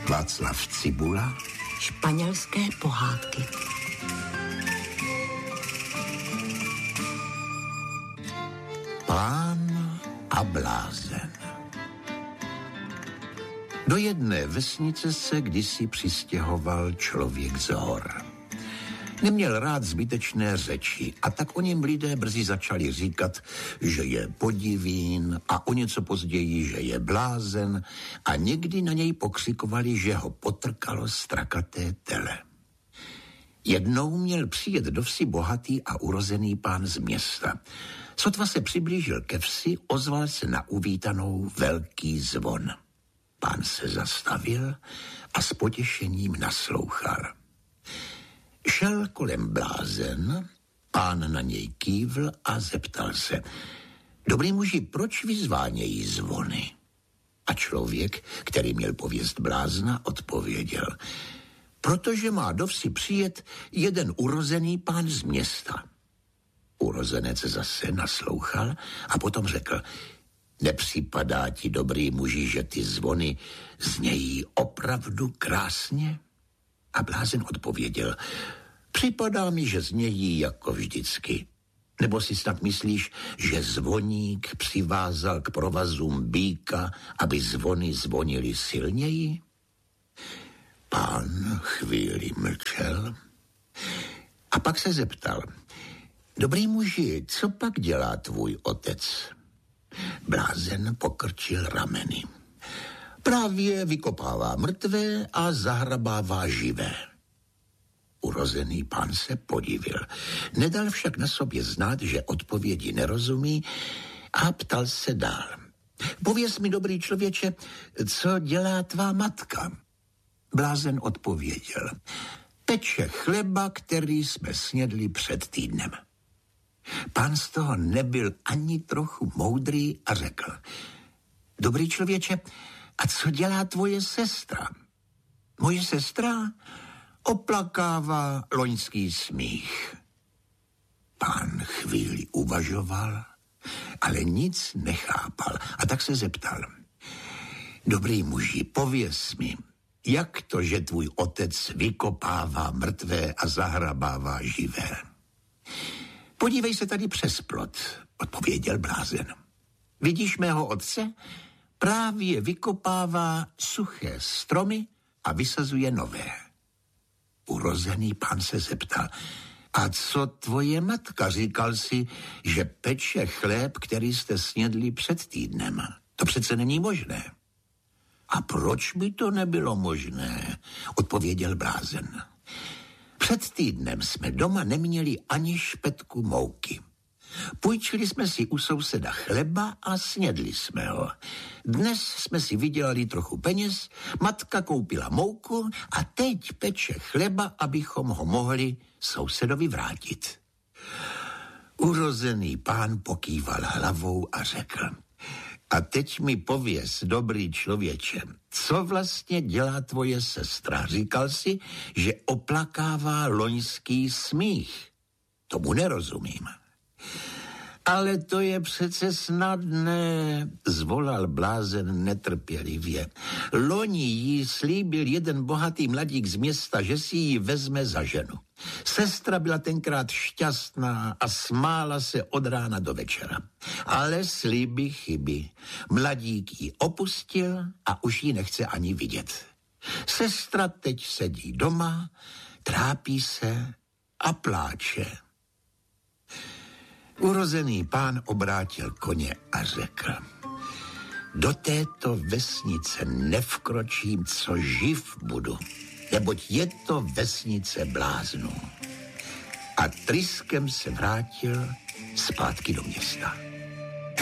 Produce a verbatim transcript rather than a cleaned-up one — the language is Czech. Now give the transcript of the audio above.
Václav Cibula. Španělské pohádky. Pán a blázen. Do jedné vesnice se kdysi přistěhoval člověk z hor. Neměl rád zbytečné řeči a tak o něm lidé brzy začali říkat, že je podivín a o něco později, že je blázen a někdy na něj pokřikovali, že ho potrkalo strakaté tele. Jednou měl přijet do vsi bohatý a urozený pán z města. Sotva se přiblížil ke vsi, ozval se na uvítanou velký zvon. Pán se zastavil a s potěšením naslouchal. Šel kolem blázen, pán na něj kývl a zeptal se: Dobrý muži, proč vyzvánějí zvony? A člověk, který měl pověst blázna, odpověděl: Protože má do vsi přijet jeden urozený pán z města. Urozenec zase naslouchal a potom řekl: Nepřipadá ti, dobrý muži, že ty zvony znějí opravdu krásně? A blázen odpověděl: Připadá mi, že znějí jako vždycky. Nebo si snad myslíš, že zvoník přivázal k provazům býka, aby zvony zvonily silněji? Pán chvíli mlčel a pak se zeptal: Dobrý muži, co pak dělá tvůj otec? Blázen pokrčil rameny. Právě vykopává mrtvé a zahrabává živé. Urozený pán se podivil. Nedal však na sobě znát, že odpovědi nerozumí a ptal se dál. Pověz mi, dobrý člověče, co dělá tvá matka? Blázen odpověděl: Peče chleba, který jsme snědli před týdnem. Pán z toho nebyl ani trochu moudrý a řekl: Dobrý člověče, a co dělá tvoje sestra? Moje sestra oplakává loňský smích. Pán chvíli uvažoval, ale nic nechápal a tak se zeptal: Dobrý muži, pověz mi, jak to, že tvůj otec vykopává mrtvé a zahrabává živé? Podívej se tady přes plot, odpověděl blázen. Vidíš mého otce? Právě vykopává suché stromy a vysazuje nové. Urozený pán se zeptal: A co tvoje matka? Říkal si, že peče chléb, který jste snědli před týdnem. To přece není možné. A proč by to nebylo možné? Odpověděl blázen. Před týdnem jsme doma neměli ani špetku mouky. Půjčili jsme si u souseda chleba a snědli jsme ho. Dnes jsme si vydělali trochu peněz, matka koupila mouku a teď peče chleba, abychom ho mohli sousedovi vrátit. Urozený pán pokýval hlavou a řekl: A teď mi pověz, dobrý člověče, co vlastně dělá tvoje sestra? Říkal si, že oplakává loňský smích. Tomu nerozumím. Ale to je přece snadné, zvolal blázen netrpělivě. Loni jí slíbil jeden bohatý mladík z města, že si ji vezme za ženu. Sestra byla tenkrát šťastná a smála se od rána do večera. Ale sliby chyby. Mladík ji opustil a už ji nechce ani vidět. Sestra teď sedí doma, trápí se a pláče. Urozený pán obrátil koně a řekl: Do této vesnice nevkročím, co živ budu, neboť je to vesnice bláznů. A tryskem se vrátil zpátky do města.